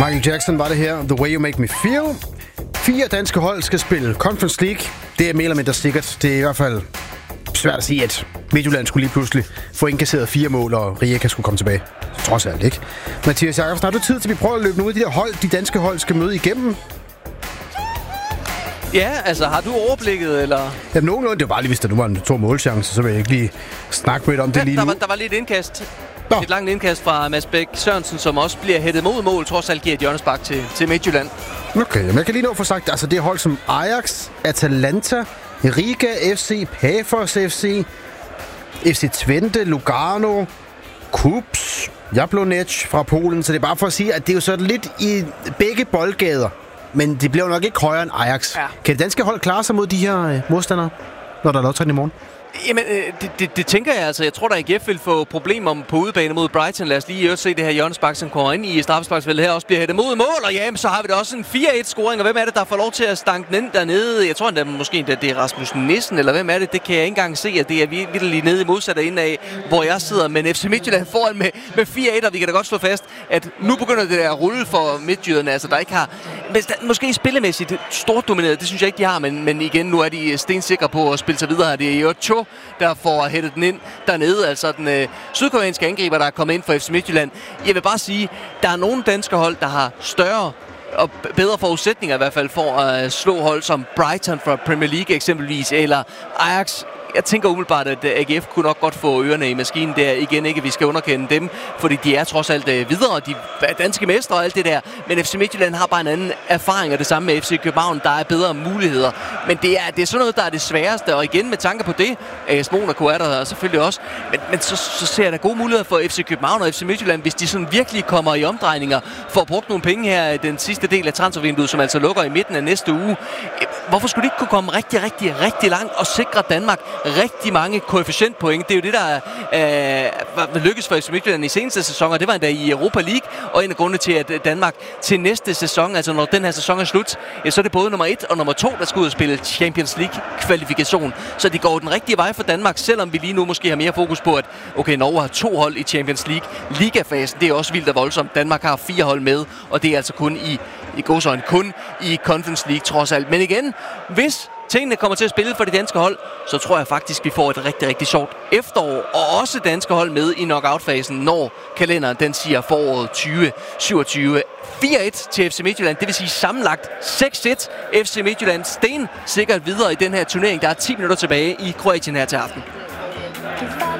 Michael Jackson var det her. The Way You Make Me Feel. 4 danske hold skal spille Conference League. Det er mere eller mindre sikkert. Det er i hvert fald svært at sige, at Midtjylland skulle lige pludselig få indkasseret 4 mål, og Rijeka skulle komme tilbage. Trods alt, ikke? Mathias Jakobsen, har du tid til, at vi prøver at løbe nogle af de der hold, de danske hold skal møde igennem? Ja, altså, har du overblikket, eller? Ja, nogenlunde. Det var bare lige, hvis der nu var en 2 målchance, så vil jeg ikke lige snakke med om det lige nu. Der var lige et indkast. Et langt indkast fra Mads Bæk Sørensen, som også bliver hættet mod mål. Trods alt giver et hjørnespark til Midtjylland. Okay, men jeg kan lige nå få sagt, altså det er hold som Ajax, Atalanta, Riga FC, Pafos FC, FC Twente, Lugano, Kups, Jablonec fra Polen. Så det er bare for at sige, at det er jo sådan lidt i begge boldgader. Men det bliver jo nok ikke højere end Ajax. Ja. Kan det danske hold klare sig mod de her modstandere, når der er lodtrækning i morgen? Jamen, det tænker jeg altså. Jeg tror, at AGF vil få problemer på udebane mod Brighton. Lad os lige se det her hjørnespark, som kommer ind i straffesparksfeltet her, også bliver hættet mod mål. Og jamen, så har vi da også en 4-1-scoring. Og hvem er det, der får lov til at stanke den ind dernede? Jeg tror endda måske, at det er Rasmus Nissen, eller hvem er det? Det kan jeg ikke engang se, at det er virkelig nede i modsatte ende af, hvor jeg sidder. Men FC Midtjylland foran med 4-1, og vi kan da godt slå fast, at nu begynder det at rulle for Midtjyderne. Altså, der ikke har... Måske spillemæssigt stort domineret, det synes jeg ikke, de har. Men igen, nu er de stensikre på at spille sig videre her. Det er jo Cho, der får hættet den ind dernede. Altså den sydkoreanske angriber, der er kommet ind for FC Midtjylland. Jeg vil bare sige, der er nogle danske hold, der har større og bedre forudsætninger i hvert fald for at slå hold som Brighton fra Premier League eksempelvis, eller Ajax. Jeg tænker umiddelbart, at AGF kunne nok godt få ørerne i maskinen der. Igen ikke, vi skal underkende dem, fordi de er trods alt videre, de er danske mestre og alt det der. Men FC Midtjylland har bare en anden erfaring, og det samme med FC København, der er bedre muligheder. Men det er sådan noget, der er det sværeste, og igen med tanke på det, AS Monaco er der selvfølgelig også, men så ser jeg da gode muligheder for FC København og FC Midtjylland, hvis de sådan virkelig kommer i omdrejninger for at bruge nogle penge her i den sidste del af transfervinduet, som altså lukker i midten af næste uge. Hvorfor skulle de ikke kunne komme rigtig langt og sikre Danmark rigtig mange koefficientpoint? Det er jo det, der lykkes for FC Midtjylland i seneste sæson, og det var endda i Europa League, og en af grundene til, at Danmark til næste sæson, altså når den her sæson er slut, så er det både nummer 1 og nummer 2, der skal ud og spille Champions League-kvalifikation. Så det går den rigtige vej for Danmark, selvom vi lige nu måske har mere fokus på, at okay, Norge har 2 hold i Champions League. Ligafasen, det er også vildt og voldsomt. Danmark har 4 hold med, og det er altså kun i Conference League trods alt. Men igen, hvis tingene kommer til at spille for de danske hold, så tror jeg faktisk, vi får et rigtig sjovt efterår, og også danske hold med i knockout-fasen, når kalenderen den siger foråret 2027. 4-1 til FC Midtjylland, det vil sige sammenlagt 6-1. FC Midtjylland sten sikkert videre i den her turnering. Der er 10 minutter tilbage i Kroatien her til aften.